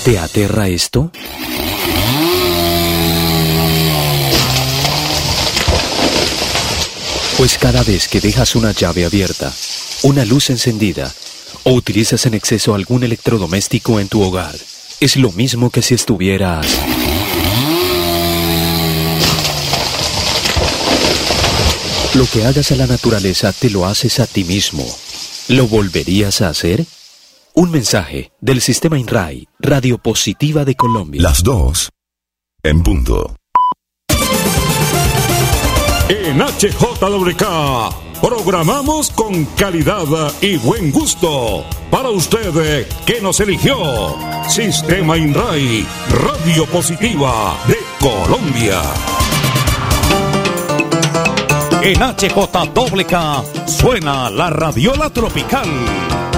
¿Te aterra esto? Pues cada vez que dejas una llave abierta, una luz encendida o utilizas en exceso algún electrodoméstico en tu hogar, es lo mismo que si estuvieras... Lo que hagas a la naturaleza te lo haces a ti mismo. ¿Lo volverías a hacer? Un mensaje del Sistema INRAI, Radio Positiva de Colombia. Las 2 en punto. En HJWK programamos con calidad y buen gusto para usted que nos eligió. Sistema INRAI, Radio Positiva de Colombia. En HJWK suena la radiola tropical.